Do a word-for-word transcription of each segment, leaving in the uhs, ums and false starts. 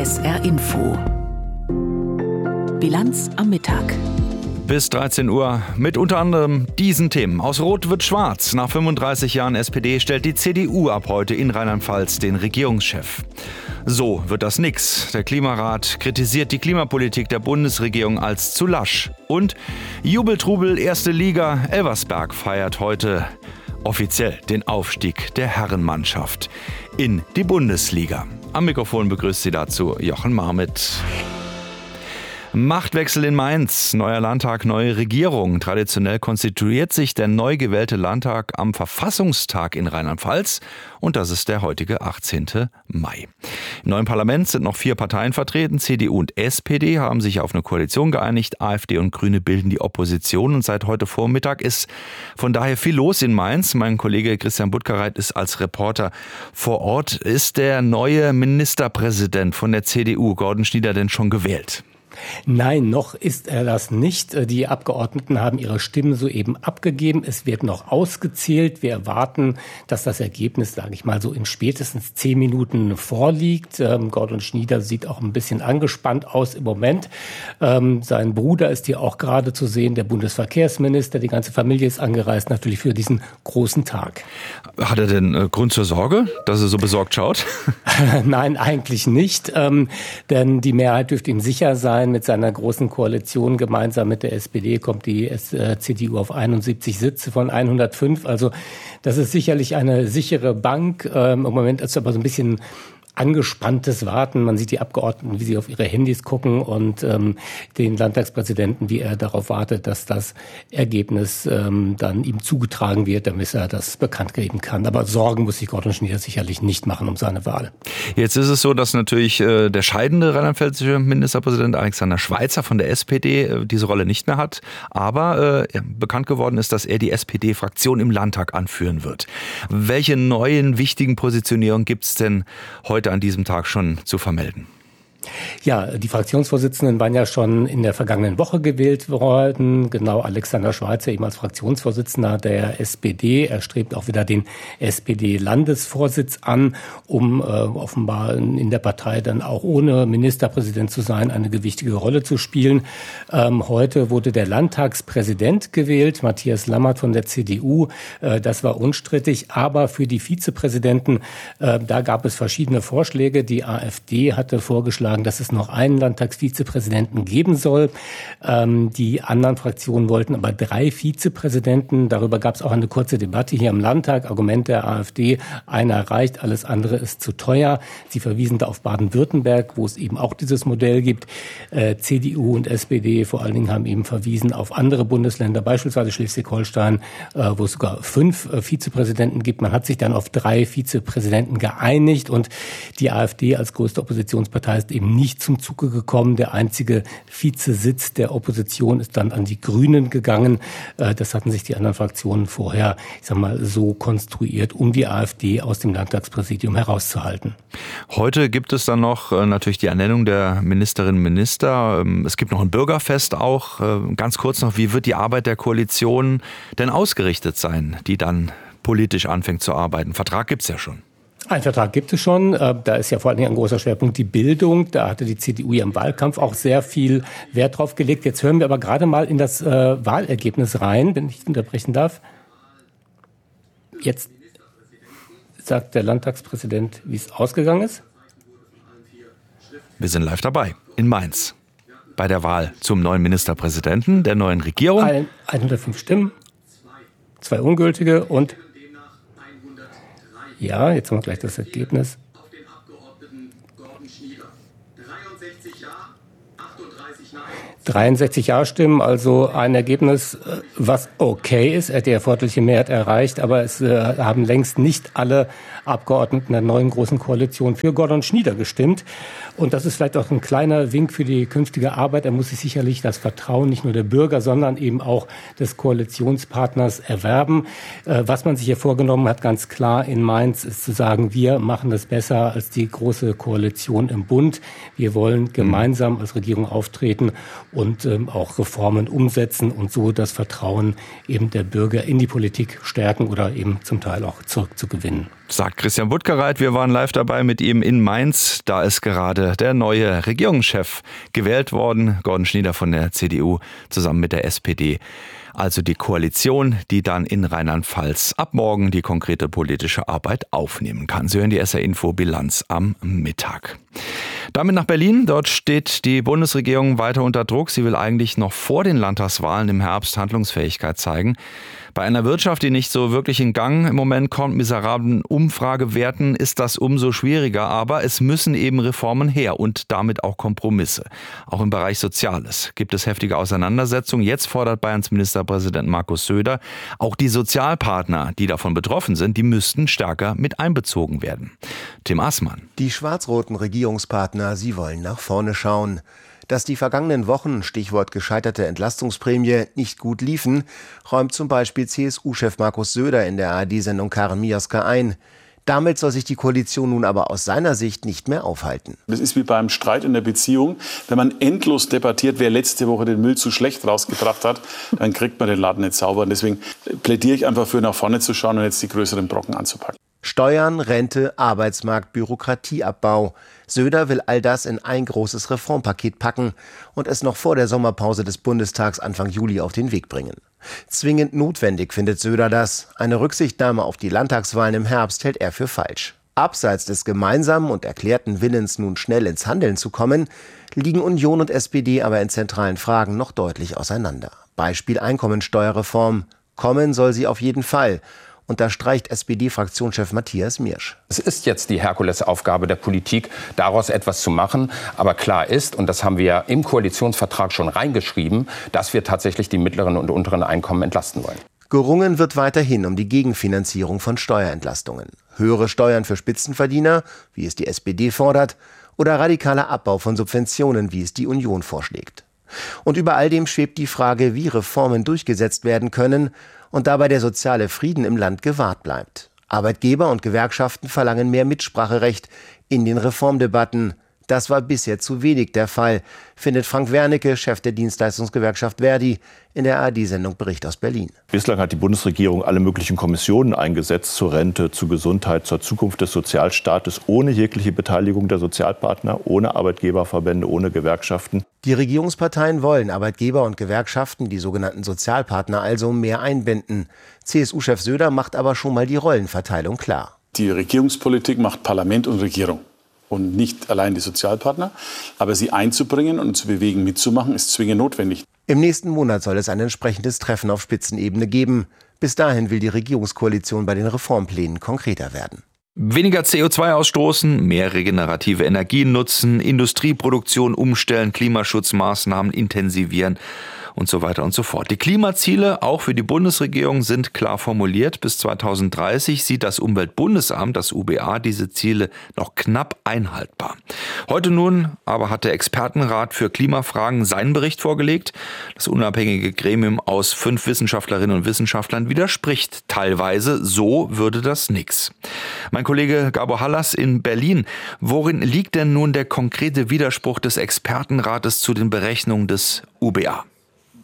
S R Info. Bilanz am Mittag. Bis dreizehn Uhr mit unter anderem diesen Themen. Aus Rot wird Schwarz. Nach fünfunddreißig Jahren S P D stellt die C D U ab heute in Rheinland-Pfalz den Regierungschef. So wird das nix. Der Klimarat kritisiert die Klimapolitik der Bundesregierung als zu lasch. Und Jubeltrubel erste Liga. Elversberg feiert heute offiziell den Aufstieg der Herrenmannschaft in die Bundesliga. Am Mikrofon begrüßt Sie dazu Jochen Marmit. Machtwechsel in Mainz, neuer Landtag, neue Regierung. Traditionell konstituiert sich der neu gewählte Landtag am Verfassungstag in Rheinland-Pfalz und das ist der heutige achtzehnten Mai. Im neuen Parlament sind noch vier Parteien vertreten. C D U und S P D haben sich auf eine Koalition geeinigt. AfD und Grüne bilden die Opposition und seit heute Vormittag ist von daher viel los in Mainz. Mein Kollege Christian Buttgereit ist als Reporter vor Ort. Ist der neue Ministerpräsident von der C D U, Gordon Schnieder, denn schon gewählt? Nein, noch ist er das nicht. Die Abgeordneten haben ihre Stimmen soeben abgegeben. Es wird noch ausgezählt. Wir erwarten, dass das Ergebnis, sage ich mal, so in spätestens zehn Minuten vorliegt. Ähm, Gordon Schnieder sieht auch ein bisschen angespannt aus im Moment. Ähm, sein Bruder ist hier auch gerade zu sehen, der Bundesverkehrsminister. Die ganze Familie ist angereist, natürlich für diesen großen Tag. Hat er denn äh, Grund zur Sorge, dass er so besorgt schaut? Nein, eigentlich nicht. Ähm, denn die Mehrheit dürfte ihm sicher sein. Mit seiner großen Koalition gemeinsam mit der S P D kommt die C D U auf einundsiebzig Sitze von hundertfünf. Also das ist sicherlich eine sichere Bank. Ähm, Im Moment ist es aber so ein bisschen angespanntes Warten. Man sieht die Abgeordneten, wie sie auf ihre Handys gucken und ähm, den Landtagspräsidenten, wie er darauf wartet, dass das Ergebnis ähm, dann ihm zugetragen wird, damit er das bekannt geben kann. Aber Sorgen muss sich Gordon Schnieder sicherlich nicht machen um seine Wahl. Jetzt ist es so, dass natürlich äh, der scheidende rheinland-pfälzische Ministerpräsident Alexander Schweitzer von der S P D äh, diese Rolle nicht mehr hat. Aber äh, bekannt geworden ist, dass er die S P D-Fraktion im Landtag anführen wird. Welche neuen wichtigen Positionierungen gibt es denn heute an diesem Tag schon zu vermelden? Ja, die Fraktionsvorsitzenden waren ja schon in der vergangenen Woche gewählt worden. Genau, Alexander Schweitzer eben als Fraktionsvorsitzender der S P D. Er strebt auch wieder den S P D-Landesvorsitz an, um äh, offenbar in der Partei dann auch ohne Ministerpräsident zu sein, eine gewichtige Rolle zu spielen. Ähm, heute wurde der Landtagspräsident gewählt, Matthias Lammert von der C D U. Äh, das war unstrittig, aber für die Vizepräsidenten, äh, da gab es verschiedene Vorschläge. Die AfD hatte vorgeschlagen, dass es noch einen Landtagsvizepräsidenten geben soll. Ähm, die anderen Fraktionen wollten aber drei Vizepräsidenten. Darüber gab es auch eine kurze Debatte hier im Landtag. Argument der AfD, einer reicht, alles andere ist zu teuer. Sie verwiesen da auf Baden-Württemberg, wo es eben auch dieses Modell gibt. Äh, C D U und S P D vor allen Dingen haben eben verwiesen auf andere Bundesländer, beispielsweise Schleswig-Holstein, äh, wo es sogar fünf äh, Vizepräsidenten gibt. Man hat sich dann auf drei Vizepräsidenten geeinigt und die AfD als größte Oppositionspartei ist eben nicht zum Zuge gekommen. Der einzige Vizesitz der Opposition ist dann an die Grünen gegangen. Das hatten sich die anderen Fraktionen vorher, ich sag mal, so konstruiert, um die AfD aus dem Landtagspräsidium herauszuhalten. Heute gibt es dann noch natürlich die Ernennung der Ministerinnen und Minister. Es gibt noch ein Bürgerfest auch. Ganz kurz noch, wie wird die Arbeit der Koalition denn ausgerichtet sein, die dann politisch anfängt zu arbeiten? Vertrag gibt's ja schon. Ein Vertrag gibt es schon. Da ist ja vor allen Dingen ein großer Schwerpunkt die Bildung. Da hatte die C D U ja im Wahlkampf auch sehr viel Wert drauf gelegt. Jetzt hören wir aber gerade mal in das äh, Wahlergebnis rein, wenn ich unterbrechen darf. Jetzt sagt der Landtagspräsident, wie es ausgegangen ist. Wir sind live dabei in Mainz bei der Wahl zum neuen Ministerpräsidenten der neuen Regierung. hundertfünf Stimmen, zwei ungültige und ja, jetzt haben wir gleich das Ergebnis. Auf den Abgeordneten Gordon Schnieder. dreiundsechzig Ja, achtunddreißig Nein. dreiundsechzig Ja-Stimmen, also ein Ergebnis, was okay ist. Er hat die erforderliche Mehrheit erreicht, aber es äh, haben längst nicht alle Abgeordneten der neuen Großen Koalition für Gordon Schnieder gestimmt. Und das ist vielleicht auch ein kleiner Wink für die künftige Arbeit. Er muss sich sicherlich das Vertrauen nicht nur der Bürger, sondern eben auch des Koalitionspartners erwerben. Äh, was man sich hier vorgenommen hat, ganz klar in Mainz, ist zu sagen, wir machen das besser als die Große Koalition im Bund. Wir wollen gemeinsam als Regierung auftreten halten und ähm, auch Reformen umsetzen und so das Vertrauen eben der Bürger in die Politik stärken oder eben zum Teil auch zurückzugewinnen. Sagt Christian Buttgereit. Wir waren live dabei mit ihm in Mainz. Da ist gerade der neue Regierungschef gewählt worden, Gordon Schnieder von der C D U zusammen mit der S P D. Also die Koalition, die dann in Rheinland-Pfalz ab morgen die konkrete politische Arbeit aufnehmen kann. Sie hören die S R-Info Bilanz am Mittag. Damit nach Berlin. Dort steht die Bundesregierung weiter unter Druck. Sie will eigentlich noch vor den Landtagswahlen im Herbst Handlungsfähigkeit zeigen. Bei einer Wirtschaft, die nicht so wirklich in Gang im Moment kommt, miserablen Umfragewerten, ist das umso schwieriger. Aber es müssen eben Reformen her und damit auch Kompromisse. Auch im Bereich Soziales gibt es heftige Auseinandersetzungen. Jetzt fordert Bayerns Ministerpräsident Markus Söder, auch die Sozialpartner, die davon betroffen sind, die müssten stärker mit einbezogen werden. Tim Assmann. Die schwarz-roten Regierungspartner, sie wollen nach vorne schauen. Dass die vergangenen Wochen, Stichwort gescheiterte Entlastungsprämie, nicht gut liefen, räumt zum Beispiel C S U-Chef Markus Söder in der A R D-Sendung Karen Mioska ein. Damit soll sich die Koalition nun aber aus seiner Sicht nicht mehr aufhalten. Das ist wie beim Streit in der Beziehung. Wenn man endlos debattiert, wer letzte Woche den Müll zu schlecht rausgebracht hat, dann kriegt man den Laden nicht sauber. Und deswegen plädiere ich einfach für, nach vorne zu schauen und jetzt die größeren Brocken anzupacken. Steuern, Rente, Arbeitsmarkt, Bürokratieabbau. Söder will all das in ein großes Reformpaket packen und es noch vor der Sommerpause des Bundestags Anfang Juli auf den Weg bringen. Zwingend notwendig findet Söder das. Eine Rücksichtnahme auf die Landtagswahlen im Herbst hält er für falsch. Abseits des gemeinsamen und erklärten Willens, nun schnell ins Handeln zu kommen, liegen Union und S P D aber in zentralen Fragen noch deutlich auseinander. Beispiel Einkommensteuerreform. Kommen soll sie auf jeden Fall. Unterstreicht S P D-Fraktionschef Matthias Miersch. Es ist jetzt die Herkulesaufgabe der Politik, daraus etwas zu machen. Aber klar ist, und das haben wir ja im Koalitionsvertrag schon reingeschrieben, dass wir tatsächlich die mittleren und unteren Einkommen entlasten wollen. Gerungen wird weiterhin um die Gegenfinanzierung von Steuerentlastungen. Höhere Steuern für Spitzenverdiener, wie es die S P D fordert, oder radikaler Abbau von Subventionen, wie es die Union vorschlägt. Und über all dem schwebt die Frage, wie Reformen durchgesetzt werden können und dabei der soziale Frieden im Land gewahrt bleibt. Arbeitgeber und Gewerkschaften verlangen mehr Mitspracherecht in den Reformdebatten. Das war bisher zu wenig der Fall, findet Frank Wernicke, Chef der Dienstleistungsgewerkschaft Verdi, in der A R D-Sendung Bericht aus Berlin. Bislang hat die Bundesregierung alle möglichen Kommissionen eingesetzt, zur Rente, zur Gesundheit, zur Zukunft des Sozialstaates, ohne jegliche Beteiligung der Sozialpartner, ohne Arbeitgeberverbände, ohne Gewerkschaften. Die Regierungsparteien wollen Arbeitgeber und Gewerkschaften, die sogenannten Sozialpartner, also mehr einbinden. C S U-Chef Söder macht aber schon mal die Rollenverteilung klar. Die Regierungspolitik macht Parlament und Regierung und nicht allein die Sozialpartner. Aber sie einzubringen und zu bewegen, mitzumachen, ist zwingend notwendig. Im nächsten Monat soll es ein entsprechendes Treffen auf Spitzenebene geben. Bis dahin will die Regierungskoalition bei den Reformplänen konkreter werden. Weniger C O zwei ausstoßen, mehr regenerative Energien nutzen, Industrieproduktion umstellen, Klimaschutzmaßnahmen intensivieren und so weiter und so fort. Die Klimaziele, auch für die Bundesregierung, sind klar formuliert. Bis zweitausenddreißig sieht das Umweltbundesamt, das U B A, diese Ziele noch knapp einhaltbar. Heute nun aber hat der Expertenrat für Klimafragen seinen Bericht vorgelegt. Das unabhängige Gremium aus fünf Wissenschaftlerinnen und Wissenschaftlern widerspricht teilweise. So würde das nix. Mein Kollege Gabor Hallas in Berlin. Worin liegt denn nun der konkrete Widerspruch des Expertenrates zu den Berechnungen des U B A?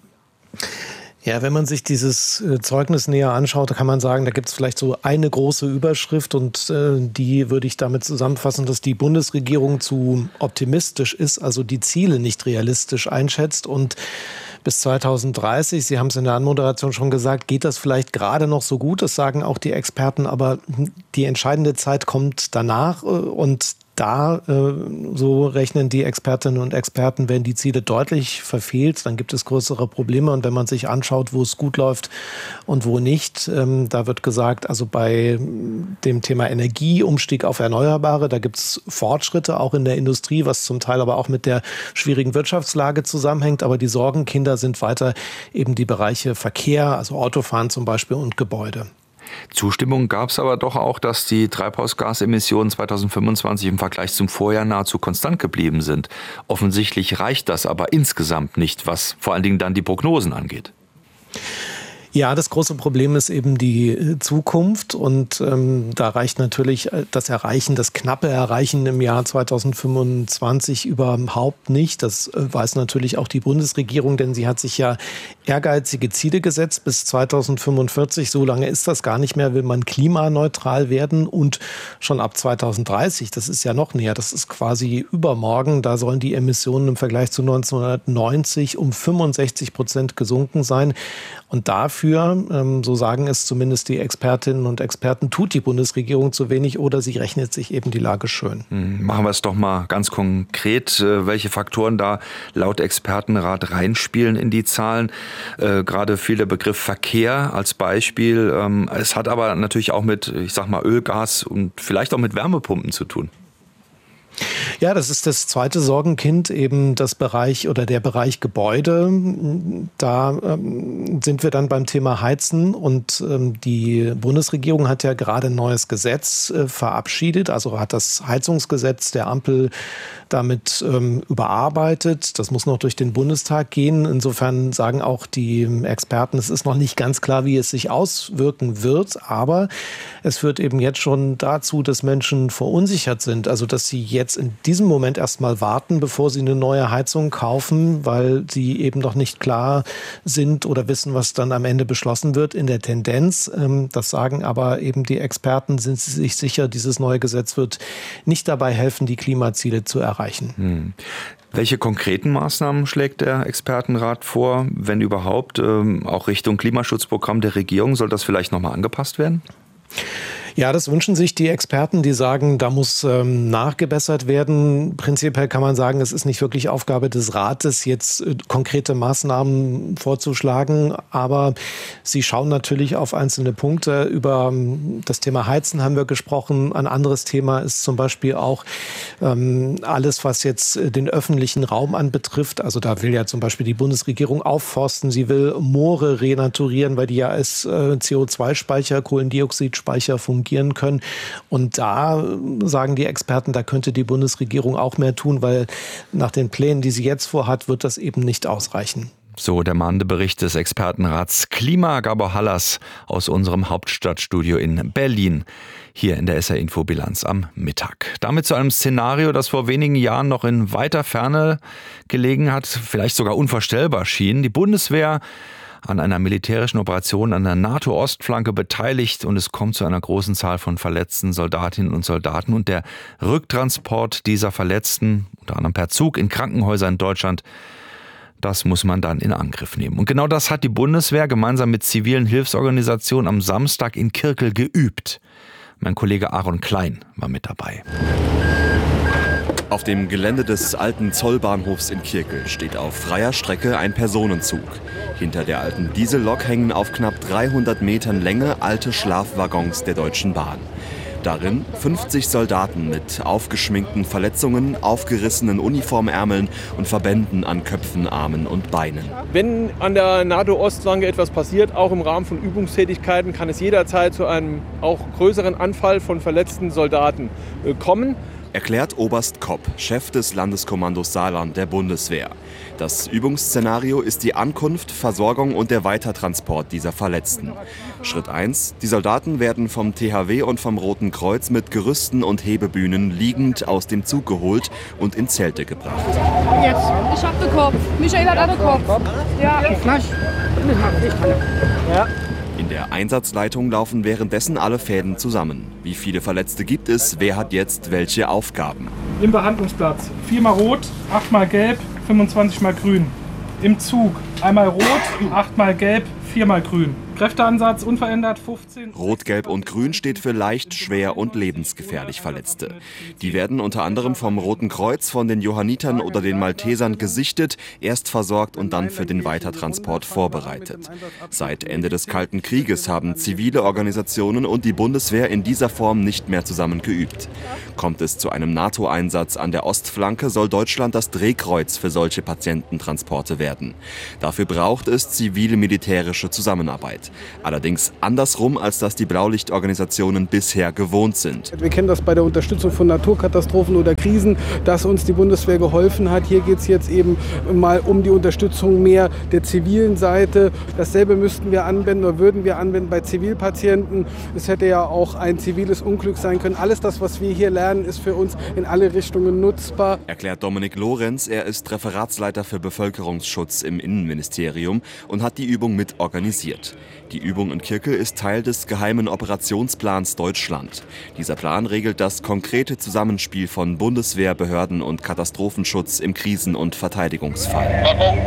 Ja, wenn man sich dieses äh, Zeugnis näher anschaut, kann man sagen, da gibt es vielleicht so eine große Überschrift und äh, die würde ich damit zusammenfassen, dass die Bundesregierung zu optimistisch ist, also die Ziele nicht realistisch einschätzt und bis zweitausenddreißig, Sie haben es in der Anmoderation schon gesagt, geht das vielleicht gerade noch so gut, das sagen auch die Experten, aber die entscheidende Zeit kommt danach äh, und Da, so rechnen die Expertinnen und Experten, werden die Ziele deutlich verfehlt, dann gibt es größere Probleme. Und wenn man sich anschaut, wo es gut läuft und wo nicht, da wird gesagt, also bei dem Thema Energieumstieg auf Erneuerbare, da gibt es Fortschritte auch in der Industrie, was zum Teil aber auch mit der schwierigen Wirtschaftslage zusammenhängt. Aber die Sorgenkinder sind weiter eben die Bereiche Verkehr, also Autofahren zum Beispiel und Gebäude. Zustimmung gab es aber doch auch, dass die Treibhausgasemissionen zweitausendfünfundzwanzig im Vergleich zum Vorjahr nahezu konstant geblieben sind. Offensichtlich reicht das aber insgesamt nicht, was vor allen Dingen dann die Prognosen angeht. Ja, das große Problem ist eben die Zukunft und ähm, da reicht natürlich das Erreichen, das knappe Erreichen im Jahr zweitausendfünfundzwanzig überhaupt nicht. Das äh, weiß natürlich auch die Bundesregierung, denn sie hat sich ja ehrgeizige Ziele gesetzt bis zweitausendfünfundvierzig. So lange ist das gar nicht mehr, will man klimaneutral werden und schon ab zweitausenddreißig, das ist ja noch näher, das ist quasi übermorgen, da sollen die Emissionen im Vergleich zu neunzehnhundertneunzig um fünfundsechzig Prozent gesunken sein. Und dafür, so sagen es zumindest die Expertinnen und Experten, tut die Bundesregierung zu wenig oder sie rechnet sich eben die Lage schön. Machen wir es doch mal ganz konkret, welche Faktoren da laut Expertenrat reinspielen in die Zahlen. Äh, gerade fiel der Begriff Verkehr als Beispiel. Ähm, es hat aber natürlich auch mit, ich sag mal, Öl, Gas und vielleicht auch mit Wärmepumpen zu tun. Ja, das ist das zweite Sorgenkind, eben das Bereich oder der Bereich Gebäude. Da ähm, sind wir dann beim Thema Heizen und ähm, die Bundesregierung hat ja gerade ein neues Gesetz äh, verabschiedet, also hat das Heizungsgesetz der Ampel damit ähm, überarbeitet. Das muss noch durch den Bundestag gehen. Insofern sagen auch die Experten, es ist noch nicht ganz klar, wie es sich auswirken wird, aber es führt eben jetzt schon dazu, dass Menschen verunsichert sind, also dass sie jetzt in diesem Moment erstmal warten, bevor sie eine neue Heizung kaufen, weil sie eben noch nicht klar sind oder wissen, was dann am Ende beschlossen wird in der Tendenz. Das sagen aber eben die Experten, sind sie sich sicher, dieses neue Gesetz wird nicht dabei helfen, die Klimaziele zu erreichen. Hm. Welche konkreten Maßnahmen schlägt der Expertenrat vor, wenn überhaupt, auch Richtung Klimaschutzprogramm der Regierung? Soll das vielleicht nochmal angepasst werden? Ja, das wünschen sich die Experten, die sagen, da muss ähm, nachgebessert werden. Prinzipiell kann man sagen, es ist nicht wirklich Aufgabe des Rates, jetzt äh, konkrete Maßnahmen vorzuschlagen. Aber sie schauen natürlich auf einzelne Punkte. Über ähm, das Thema Heizen haben wir gesprochen. Ein anderes Thema ist zum Beispiel auch ähm, alles, was jetzt äh, den öffentlichen Raum anbetrifft. Also da will ja zum Beispiel die Bundesregierung aufforsten. Sie will Moore renaturieren, weil die ja als äh, C O zwei Speicher, Kohlendioxidspeicher fungieren können. Und da sagen die Experten, da könnte die Bundesregierung auch mehr tun, weil nach den Plänen, die sie jetzt vorhat, wird das eben nicht ausreichen. So der mahnende Bericht des Expertenrats Klima, Gabor Hallas aus unserem Hauptstadtstudio in Berlin, hier in der S R-Info-Bilanz am Mittag. Damit zu einem Szenario, das vor wenigen Jahren noch in weiter Ferne gelegen hat, vielleicht sogar unvorstellbar schien. Die Bundeswehr an einer militärischen Operation an der NATO-Ostflanke beteiligt und es kommt zu einer großen Zahl von verletzten Soldatinnen und Soldaten und der Rücktransport dieser Verletzten, unter anderem per Zug in Krankenhäuser in Deutschland, das muss man dann in Angriff nehmen. Und genau das hat die Bundeswehr gemeinsam mit zivilen Hilfsorganisationen am Samstag in Kirkel geübt. Mein Kollege Aaron Klein war mit dabei. Auf dem Gelände des alten Zollbahnhofs in Kirkel steht auf freier Strecke ein Personenzug. Hinter der alten Diesellok hängen auf knapp dreihundert Metern Länge alte Schlafwaggons der Deutschen Bahn. Darin fünfzig Soldaten mit aufgeschminkten Verletzungen, aufgerissenen Uniformärmeln und Verbänden an Köpfen, Armen und Beinen. Wenn an der NATO-Ostflanke etwas passiert, auch im Rahmen von Übungstätigkeiten, kann es jederzeit zu einem auch größeren Anfall von verletzten Soldaten kommen. Erklärt Oberst Kopp, Chef des Landeskommandos Saarland der Bundeswehr. Das Übungsszenario ist die Ankunft, Versorgung und der Weitertransport dieser Verletzten. Schritt eins. Die Soldaten werden vom T H W und vom Roten Kreuz mit Gerüsten und Hebebühnen liegend aus dem Zug geholt und in Zelte gebracht. Jetzt. Ich hab den Kopf. Michael hat auch den Kopf. Ja. Ja. In der Einsatzleitung laufen währenddessen alle Fäden zusammen. Wie viele Verletzte gibt es? Wer hat jetzt welche Aufgaben? Im Behandlungsplatz viermal rot, achtmal gelb, fünfundzwanzig mal grün. Im Zug einmal rot, achtmal gelb, viermal grün. Kräfteansatz unverändert fünfzehn. Rot, Gelb und Grün steht für leicht, schwer und lebensgefährlich Verletzte. Die werden unter anderem vom Roten Kreuz, von den Johannitern oder den Maltesern gesichtet, erst versorgt und dann für den Weitertransport vorbereitet. Seit Ende des Kalten Krieges haben zivile Organisationen und die Bundeswehr in dieser Form nicht mehr zusammen geübt. Kommt es zu einem NATO-Einsatz an der Ostflanke, soll Deutschland das Drehkreuz für solche Patiententransporte werden. Dafür braucht es zivil-militärische Zusammenarbeit. Sicherheit. Allerdings andersrum, als das die Blaulichtorganisationen bisher gewohnt sind. Wir kennen das bei der Unterstützung von Naturkatastrophen oder Krisen, dass uns die Bundeswehr geholfen hat. Hier geht es jetzt eben mal um die Unterstützung mehr der zivilen Seite. Dasselbe müssten wir anwenden oder würden wir anwenden bei Zivilpatienten. Es hätte ja auch ein ziviles Unglück sein können. Alles das, was wir hier lernen, ist für uns in alle Richtungen nutzbar. Erklärt Dominik Lorenz, er ist Referatsleiter für Bevölkerungsschutz im Innenministerium und hat die Übung mit organisiert. Die Übung in Kirkel ist Teil des geheimen Operationsplans Deutschland. Dieser Plan regelt das konkrete Zusammenspiel von Bundeswehr, Behörden und Katastrophenschutz im Krisen- und Verteidigungsfall.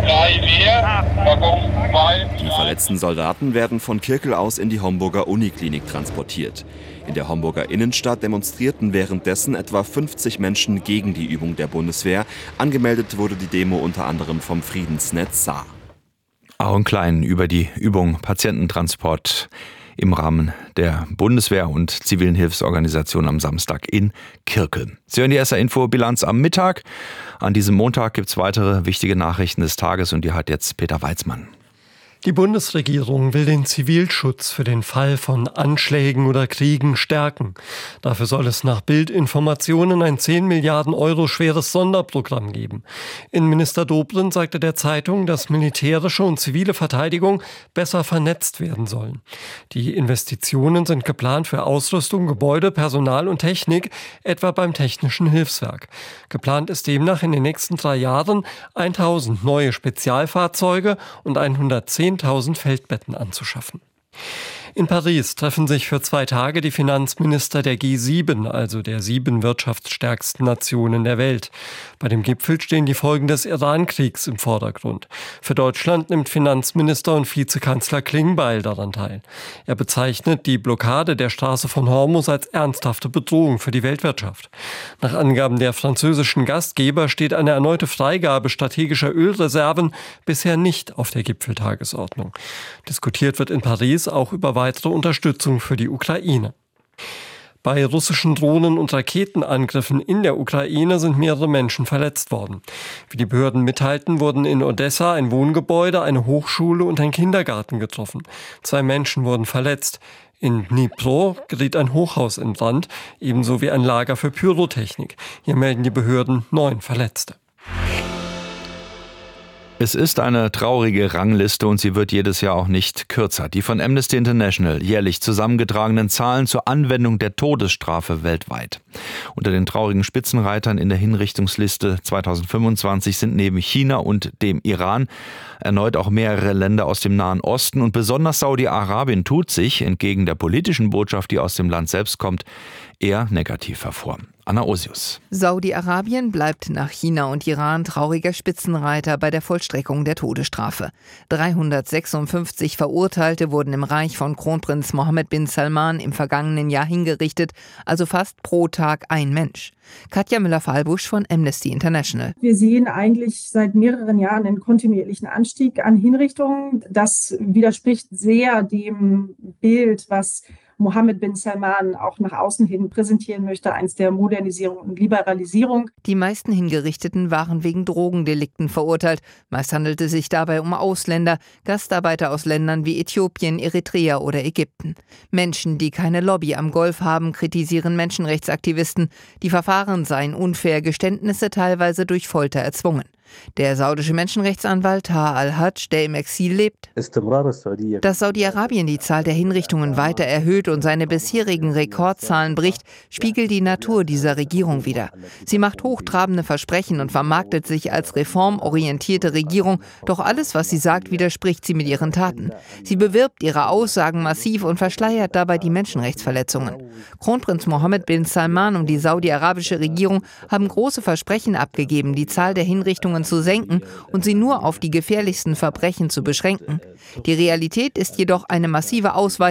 Die verletzten Soldaten werden von Kirkel aus in die Homburger Uniklinik transportiert. In der Homburger Innenstadt demonstrierten währenddessen etwa fünfzig Menschen gegen die Übung der Bundeswehr. Angemeldet wurde die Demo unter anderem vom Friedensnetz Saar. Aaron Klein über die Übung Patiententransport im Rahmen der Bundeswehr und zivilen Hilfsorganisationen am Samstag in Kirkel. Sie hören die S R-Info-Bilanz am Mittag. An diesem Montag gibt es weitere wichtige Nachrichten des Tages und die hat jetzt Peter Weizmann. Die Bundesregierung will den Zivilschutz für den Fall von Anschlägen oder Kriegen stärken. Dafür soll es nach Bild-Informationen ein zehn Milliarden Euro schweres Sonderprogramm geben. Innenminister Dobrindt sagte der Zeitung, dass militärische und zivile Verteidigung besser vernetzt werden sollen. Die Investitionen sind geplant für Ausrüstung, Gebäude, Personal und Technik, etwa beim Technischen Hilfswerk. Geplant ist demnach in den nächsten drei Jahren tausend neue Spezialfahrzeuge und hundertzehntausend Feldbetten anzuschaffen. In Paris treffen sich für zwei Tage die Finanzminister der G sieben, also der sieben wirtschaftsstärksten Nationen der Welt. Bei dem Gipfel stehen die Folgen des Iran-Kriegs im Vordergrund. Für Deutschland nimmt Finanzminister und Vizekanzler Klingbeil daran teil. Er bezeichnet die Blockade der Straße von Hormuz als ernsthafte Bedrohung für die Weltwirtschaft. Nach Angaben der französischen Gastgeber steht eine erneute Freigabe strategischer Ölreserven bisher nicht auf der Gipfeltagesordnung. Diskutiert wird in Paris auch über weitere Unterstützung für die Ukraine. Bei russischen Drohnen- und Raketenangriffen in der Ukraine sind mehrere Menschen verletzt worden. Wie die Behörden mitteilten, wurden in Odessa ein Wohngebäude, eine Hochschule und ein Kindergarten getroffen. Zwei Menschen wurden verletzt. In Dnipro geriet ein Hochhaus in Brand, ebenso wie ein Lager für Pyrotechnik. Hier melden die Behörden neun Verletzte. Es ist eine traurige Rangliste und sie wird jedes Jahr auch nicht kürzer. Die von Amnesty International jährlich zusammengetragenen Zahlen zur Anwendung der Todesstrafe weltweit. Unter den traurigen Spitzenreitern in der Hinrichtungsliste zweitausendfünfundzwanzig sind neben China und dem Iran erneut auch mehrere Länder aus dem Nahen Osten und besonders Saudi-Arabien tut sich, entgegen der politischen Botschaft, die aus dem Land selbst kommt, eher negativ hervor. Anna Osius. Saudi-Arabien bleibt nach China und Iran trauriger Spitzenreiter bei der Vollstreckung der Todesstrafe. dreihundertsechsundfünfzig Verurteilte wurden im Reich von Kronprinz Mohammed bin Salman im vergangenen Jahr hingerichtet, also fast pro Tag ein Mensch. Katja Müller-Fahlbusch von Amnesty International. Wir sehen eigentlich seit mehreren Jahren einen kontinuierlichen Anstieg an Hinrichtungen. Das widerspricht sehr dem Bild, was Mohammed bin Salman auch nach außen hin präsentieren möchte, eins der Modernisierung und Liberalisierung. Die meisten Hingerichteten waren wegen Drogendelikten verurteilt. Meist handelte es sich dabei um Ausländer, Gastarbeiter aus Ländern wie Äthiopien, Eritrea oder Ägypten. Menschen, die keine Lobby am Golf haben, kritisieren Menschenrechtsaktivisten. Die Verfahren seien unfair, Geständnisse teilweise durch Folter erzwungen. Der saudische Menschenrechtsanwalt Taha al-Hajj, der im Exil lebt, dass Saudi-Arabien die Zahl der Hinrichtungen weiter erhöht und seine bisherigen Rekordzahlen bricht, spiegelt die Natur dieser Regierung wider. Sie macht hochtrabende Versprechen und vermarktet sich als reformorientierte Regierung, doch alles, was sie sagt, widerspricht sie mit ihren Taten. Sie bewirbt ihre Aussagen massiv und verschleiert dabei die Menschenrechtsverletzungen. Kronprinz Mohammed bin Salman und die saudi-arabische Regierung haben große Versprechen abgegeben, die Zahl der Hinrichtungen zu senken und sie nur auf die gefährlichsten Verbrechen zu beschränken. Die Realität ist jedoch eine massive Ausweitung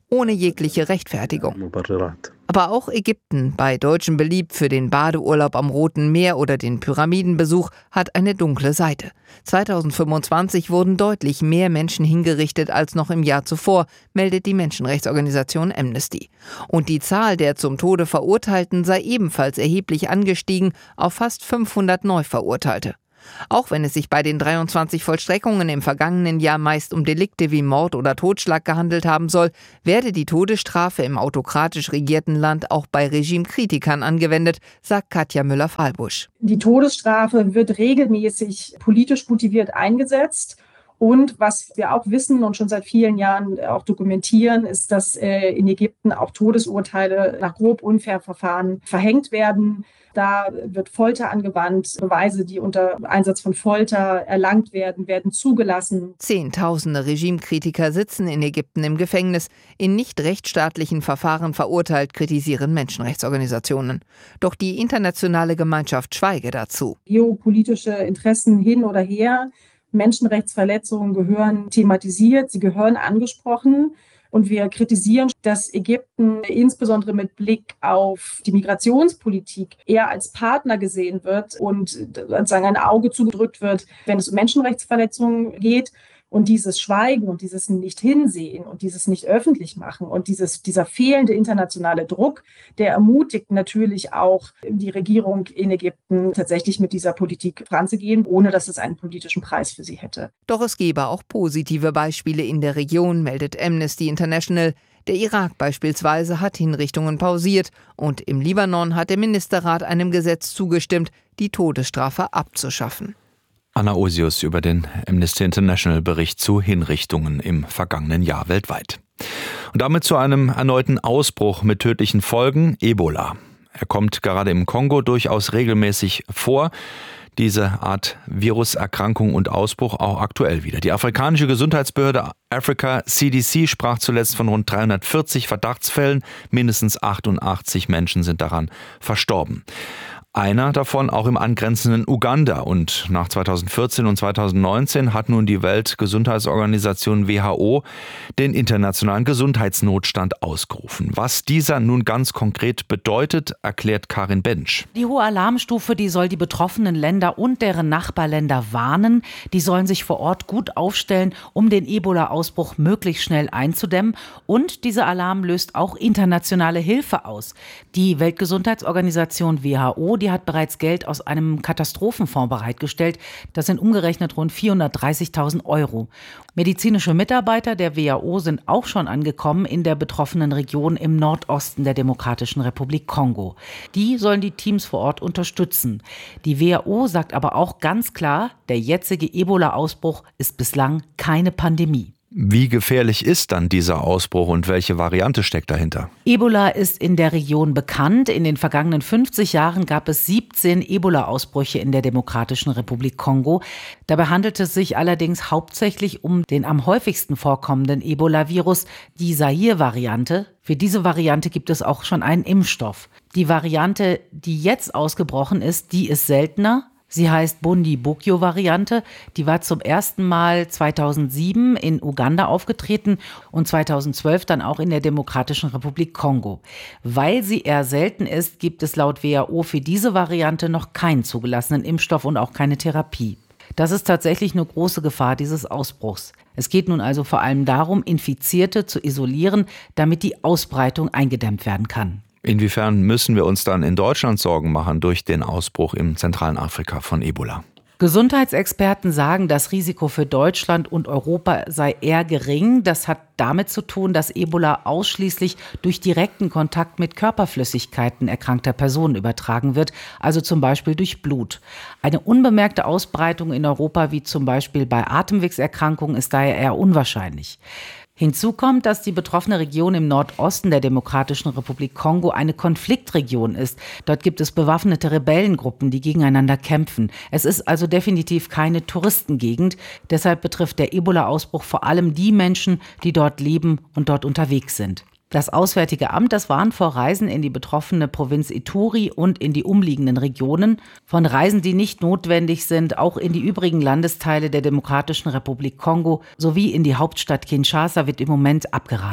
ohne jegliche Rechtfertigung. Aber auch Ägypten, bei Deutschen beliebt für den Badeurlaub am Roten Meer oder den Pyramidenbesuch, hat eine dunkle Seite. zweitausendfünfundzwanzig wurden deutlich mehr Menschen hingerichtet als noch im Jahr zuvor, meldet die Menschenrechtsorganisation Amnesty. Und die Zahl der zum Tode Verurteilten sei ebenfalls erheblich angestiegen auf fast fünfhundert Neuverurteilte. Auch wenn es sich bei den dreiundzwanzig Vollstreckungen im vergangenen Jahr meist um Delikte wie Mord oder Totschlag gehandelt haben soll, werde die Todesstrafe im autokratisch regierten Land auch bei Regimekritikern angewendet, sagt Katja Müller-Fahlbusch. Die Todesstrafe wird regelmäßig politisch motiviert eingesetzt. Und was wir auch wissen und schon seit vielen Jahren auch dokumentieren, ist, dass in Ägypten auch Todesurteile nach grob unfair Verfahren verhängt werden. Da wird Folter angewandt, Beweise, die unter Einsatz von Folter erlangt werden, werden zugelassen. Zehntausende Regimekritiker sitzen in Ägypten im Gefängnis, in nicht rechtsstaatlichen Verfahren verurteilt, kritisieren Menschenrechtsorganisationen. Doch die internationale Gemeinschaft schweige dazu. Geopolitische Interessen hin oder her, Menschenrechtsverletzungen gehören thematisiert, sie gehören angesprochen. Und wir kritisieren, dass Ägypten insbesondere mit Blick auf die Migrationspolitik eher als Partner gesehen wird und sozusagen ein Auge zugedrückt wird, wenn es um Menschenrechtsverletzungen geht. Und dieses Schweigen und dieses Nicht-Hinsehen und dieses Nicht-Öffentlich machen und dieses, dieser fehlende internationale Druck, der ermutigt natürlich auch die Regierung in Ägypten tatsächlich mit dieser Politik voranzugehen, ohne dass es einen politischen Preis für sie hätte. Doch es gebe auch positive Beispiele in der Region, meldet Amnesty International. Der Irak beispielsweise hat Hinrichtungen pausiert und im Libanon hat der Ministerrat einem Gesetz zugestimmt, die Todesstrafe abzuschaffen. Anna Osius über den Amnesty International Bericht zu Hinrichtungen im vergangenen Jahr weltweit. Und damit zu einem erneuten Ausbruch mit tödlichen Folgen, Ebola. Er kommt gerade im Kongo durchaus regelmäßig vor. Diese Art Viruserkrankung und Ausbruch auch aktuell wieder. Die afrikanische Gesundheitsbehörde Africa C D C sprach zuletzt von rund dreihundertvierzig Verdachtsfällen. Mindestens achtundachtzig Menschen sind daran verstorben. Einer davon auch im angrenzenden Uganda. Und nach zweitausendvierzehn und zweitausendneunzehn hat nun die Weltgesundheitsorganisation W H O den internationalen Gesundheitsnotstand ausgerufen. Was dieser nun ganz konkret bedeutet, erklärt Karin Bensch. Die hohe Alarmstufe, die soll die betroffenen Länder und deren Nachbarländer warnen. Die sollen sich vor Ort gut aufstellen, um den Ebola-Ausbruch möglichst schnell einzudämmen. Und dieser Alarm löst auch internationale Hilfe aus. Die Weltgesundheitsorganisation W H O, die hat bereits Geld aus einem Katastrophenfonds bereitgestellt. Das sind umgerechnet rund vierhundertdreißigtausend Euro. Medizinische Mitarbeiter der W H O sind auch schon angekommen in der betroffenen Region im Nordosten der Demokratischen Republik Kongo. Die sollen die Teams vor Ort unterstützen. Die W H O sagt aber auch ganz klar, der jetzige Ebola-Ausbruch ist bislang keine Pandemie. Wie gefährlich ist dann dieser Ausbruch und welche Variante steckt dahinter? Ebola ist in der Region bekannt. In den vergangenen fünfzig Jahren gab es siebzehn Ebola-Ausbrüche in der Demokratischen Republik Kongo. Dabei handelt es sich allerdings hauptsächlich um den am häufigsten vorkommenden Ebola-Virus, die Zaire-Variante. Für diese Variante gibt es auch schon einen Impfstoff. Die Variante, die jetzt ausgebrochen ist, die ist seltener. Sie heißt Bundibugyo-Variante. Die war zum ersten Mal zweitausendsieben in Uganda aufgetreten und zweitausendzwölf dann auch in der Demokratischen Republik Kongo. Weil sie eher selten ist, gibt es laut W H O für diese Variante noch keinen zugelassenen Impfstoff und auch keine Therapie. Das ist tatsächlich eine große Gefahr dieses Ausbruchs. Es geht nun also vor allem darum, Infizierte zu isolieren, damit die Ausbreitung eingedämmt werden kann. Inwiefern müssen wir uns dann in Deutschland Sorgen machen durch den Ausbruch im zentralen Afrika von Ebola? Gesundheitsexperten sagen, das Risiko für Deutschland und Europa sei eher gering. Das hat damit zu tun, dass Ebola ausschließlich durch direkten Kontakt mit Körperflüssigkeiten erkrankter Personen übertragen wird, also zum Beispiel durch Blut. Eine unbemerkte Ausbreitung in Europa, wie zum Beispiel bei Atemwegserkrankungen, ist daher eher unwahrscheinlich. Hinzu kommt, dass die betroffene Region im Nordosten der Demokratischen Republik Kongo eine Konfliktregion ist. Dort gibt es bewaffnete Rebellengruppen, die gegeneinander kämpfen. Es ist also definitiv keine Touristengegend. Deshalb betrifft der Ebola-Ausbruch vor allem die Menschen, die dort leben und dort unterwegs sind. Das Auswärtige Amt, das warnt vor Reisen in die betroffene Provinz Ituri und in die umliegenden Regionen. Von Reisen, die nicht notwendig sind, auch in die übrigen Landesteile der Demokratischen Republik Kongo sowie in die Hauptstadt Kinshasa wird im Moment abgeraten.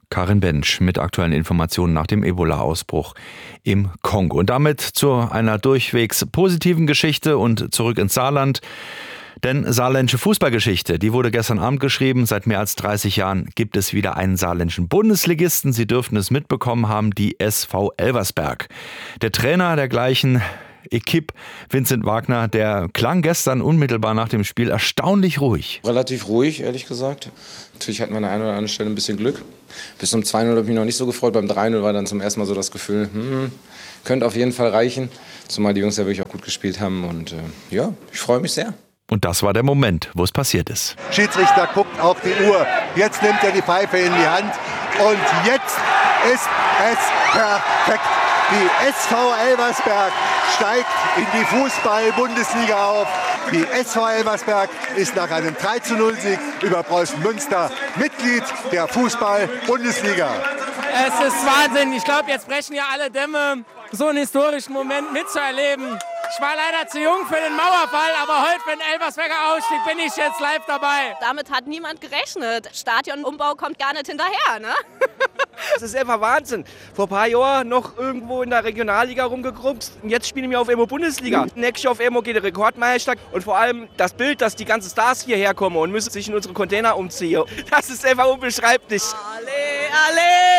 Karin Bensch mit aktuellen Informationen nach dem Ebola-Ausbruch im Kongo. Und damit zu einer durchwegs positiven Geschichte und zurück ins Saarland. Denn saarländische Fußballgeschichte, die wurde gestern Abend geschrieben. Seit mehr als dreißig Jahren gibt es wieder einen saarländischen Bundesligisten. Sie dürften es mitbekommen haben, die S V Elversberg. Der Trainer der gleichen Equipe, Vincent Wagner, der klang gestern unmittelbar nach dem Spiel erstaunlich ruhig. Relativ ruhig, ehrlich gesagt. Natürlich hatten wir an der einen oder anderen Stelle ein bisschen Glück. Bis zum zwei null habe ich mich noch nicht so gefreut. Beim drei null war dann zum ersten Mal so das Gefühl, hm, könnte auf jeden Fall reichen. Zumal die Jungs ja wirklich auch gut gespielt haben. Und äh, ja, ich freue mich sehr. Und das war der Moment, wo es passiert ist. Schiedsrichter guckt auf die Uhr. Jetzt nimmt er die Pfeife in die Hand. Und jetzt ist es perfekt. Die S V Elversberg steigt in die Fußball-Bundesliga auf. Die S V Elversberg ist nach einem drei zu null Sieg über Preußen Münster Mitglied der Fußball-Bundesliga. Es ist Wahnsinn. Ich glaube, jetzt brechen ja alle Dämme, so einen historischen Moment mitzuerleben. Ich war leider zu jung für den Mauerfall, aber heute für den Elversberger Ausstieg bin ich jetzt live dabei. Damit hat niemand gerechnet. Stadionumbau kommt gar nicht hinterher, ne? Das ist einfach Wahnsinn. Vor ein paar Jahren noch irgendwo in der Regionalliga rumgegrumpst. Und jetzt spielen wir auf Emo Bundesliga. Nächstes Jahr auf Emo geht der Rekordmeister. Und vor allem das Bild, dass die ganzen Stars hierher kommen und müssen sich in unsere Container umziehen. Das ist einfach unbeschreiblich. Alle,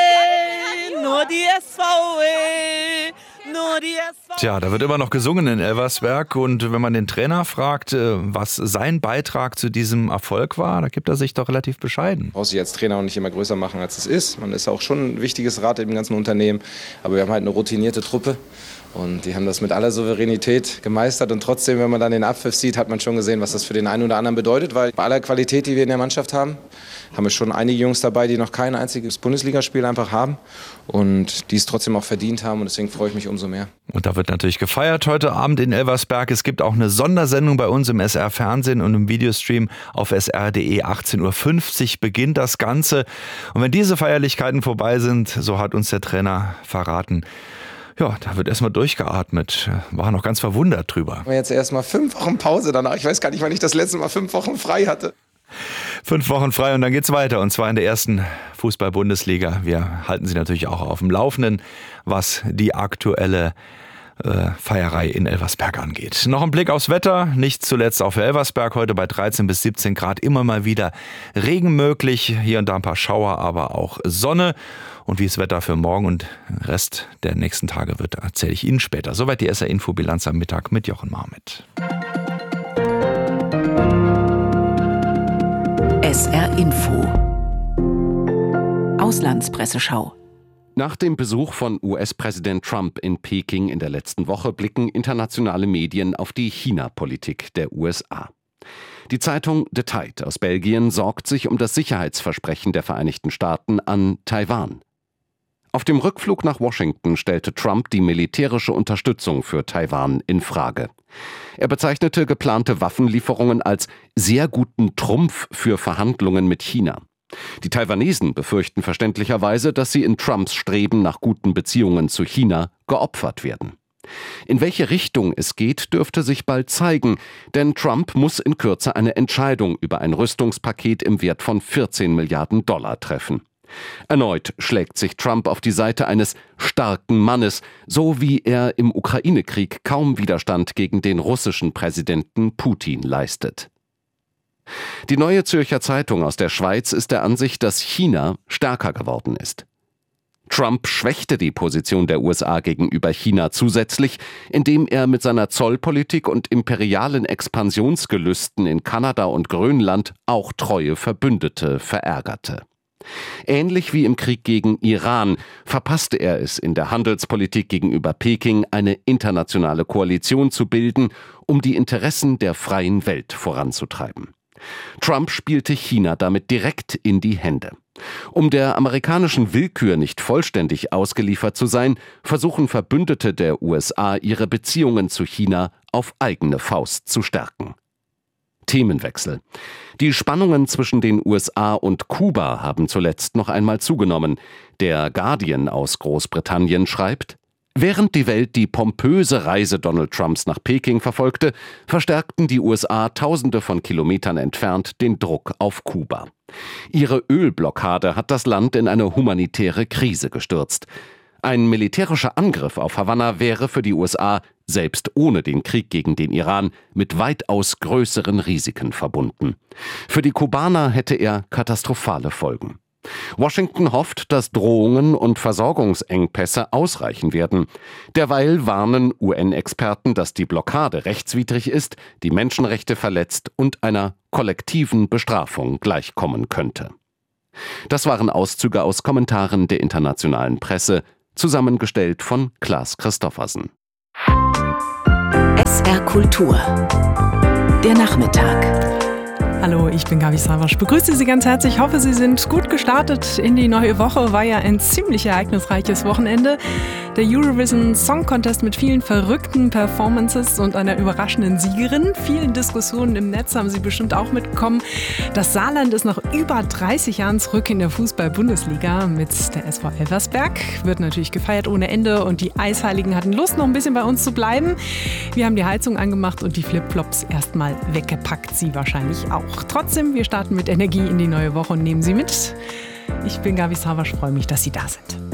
alle, nur die S V E. Nur die S V. Tja, da wird immer noch gesungen in Elversberg und wenn man den Trainer fragt, was sein Beitrag zu diesem Erfolg war, da gibt er sich doch relativ bescheiden. Braucht sich als Trainer auch nicht immer größer machen, als es ist. Man ist auch schon ein wichtiges Rad im ganzen Unternehmen, aber wir haben halt eine routinierte Truppe. Und die haben das mit aller Souveränität gemeistert. Und trotzdem, wenn man dann den Abpfiff sieht, hat man schon gesehen, was das für den einen oder anderen bedeutet. Weil bei aller Qualität, die wir in der Mannschaft haben, haben wir schon einige Jungs dabei, die noch kein einziges Bundesligaspiel einfach haben. Und die es trotzdem auch verdient haben. Und deswegen freue ich mich umso mehr. Und da wird natürlich gefeiert heute Abend in Elversberg. Es gibt auch eine Sondersendung bei uns im S R-Fernsehen und im Videostream auf s r punkt d e. achtzehn Uhr fünfzig beginnt das Ganze. Und wenn diese Feierlichkeiten vorbei sind, so hat uns der Trainer verraten, ja, da wird erstmal durchgeatmet. War noch ganz verwundert drüber. Jetzt erstmal fünf Wochen Pause danach. Ich weiß gar nicht, wann ich das letzte Mal fünf Wochen frei hatte. Fünf Wochen frei und dann geht's weiter. Und zwar in der ersten Fußball-Bundesliga. Wir halten Sie natürlich auch auf dem Laufenden, was die aktuelle äh, Feierei in Elversberg angeht. Noch ein Blick aufs Wetter. Nicht zuletzt auf Elversberg. Heute bei dreizehn bis siebzehn Grad. Immer mal wieder Regen möglich. Hier und da ein paar Schauer, aber auch Sonne. Und wie das Wetter für morgen und den Rest der nächsten Tage wird, erzähle ich Ihnen später. Soweit die S R-Info-Bilanz am Mittag mit Jochen Marmit. S R-Info. Auslandspresseschau. Nach dem Besuch von U S-Präsident Trump in Peking in der letzten Woche blicken internationale Medien auf die China-Politik der U S A. Die Zeitung The Tide aus Belgien sorgt sich um das Sicherheitsversprechen der Vereinigten Staaten an Taiwan. Auf dem Rückflug nach Washington stellte Trump die militärische Unterstützung für Taiwan in Frage. Er bezeichnete geplante Waffenlieferungen als sehr guten Trumpf für Verhandlungen mit China. Die Taiwanesen befürchten verständlicherweise, dass sie in Trumps Streben nach guten Beziehungen zu China geopfert werden. In welche Richtung es geht, dürfte sich bald zeigen, denn Trump muss in Kürze eine Entscheidung über ein Rüstungspaket im Wert von vierzehn Milliarden Dollar treffen. Erneut schlägt sich Trump auf die Seite eines starken Mannes, so wie er im Ukraine-Krieg kaum Widerstand gegen den russischen Präsidenten Putin leistet. Die Neue Zürcher Zeitung aus der Schweiz ist der Ansicht, dass China stärker geworden ist. Trump schwächte die Position der U S A gegenüber China zusätzlich, indem er mit seiner Zollpolitik und imperialen Expansionsgelüsten in Kanada und Grönland auch treue Verbündete verärgerte. Ähnlich wie im Krieg gegen Iran verpasste er es in der Handelspolitik gegenüber Peking, eine internationale Koalition zu bilden, um die Interessen der freien Welt voranzutreiben. Trump spielte China damit direkt in die Hände. Um der amerikanischen Willkür nicht vollständig ausgeliefert zu sein, versuchen Verbündete der U S A, ihre Beziehungen zu China auf eigene Faust zu stärken. Themenwechsel. Die Spannungen zwischen den U S A und Kuba haben zuletzt noch einmal zugenommen. Der Guardian aus Großbritannien schreibt: Während die Welt die pompöse Reise Donald Trumps nach Peking verfolgte, verstärkten die U S A tausende von Kilometern entfernt den Druck auf Kuba. Ihre Ölblockade hat das Land in eine humanitäre Krise gestürzt. Ein militärischer Angriff auf Havanna wäre für die U S A, selbst ohne den Krieg gegen den Iran, mit weitaus größeren Risiken verbunden. Für die Kubaner hätte er katastrophale Folgen. Washington hofft, dass Drohungen und Versorgungsengpässe ausreichen werden. Derweil warnen U N-Experten, dass die Blockade rechtswidrig ist, die Menschenrechte verletzt und einer kollektiven Bestrafung gleichkommen könnte. Das waren Auszüge aus Kommentaren der internationalen Presse, zusammengestellt von Klaas Christoffersen. S R Kultur. Der Nachmittag. Hallo, ich bin Gabi Savasch. Begrüße Sie ganz herzlich. Ich hoffe, Sie sind gut gestartet in die neue Woche. War ja ein ziemlich ereignisreiches Wochenende. Der Eurovision Song Contest mit vielen verrückten Performances und einer überraschenden Siegerin. Vielen Diskussionen im Netz haben Sie bestimmt auch mitbekommen. Das Saarland ist nach über dreißig Jahren zurück in der Fußball-Bundesliga mit der S V Elversberg. Wird natürlich gefeiert ohne Ende und die Eisheiligen hatten Lust, noch ein bisschen bei uns zu bleiben. Wir haben die Heizung angemacht und die Flipflops erstmal weggepackt. Sie wahrscheinlich auch. Trotzdem, wir starten mit Energie in die neue Woche und nehmen Sie mit. Ich bin Gabi Savasch, freue mich, dass Sie da sind.